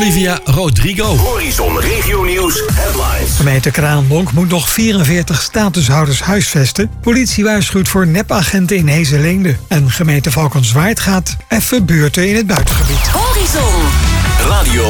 Olivia Rodrigo. Horizon Regio Nieuws headlines. Gemeente Kralendonk moet nog 44 statushouders huisvesten. Politie waarschuwt voor nepagenten in Heesselende. En gemeente Valkenswaard gaat even buurten in het buitengebied. Horizon. Radio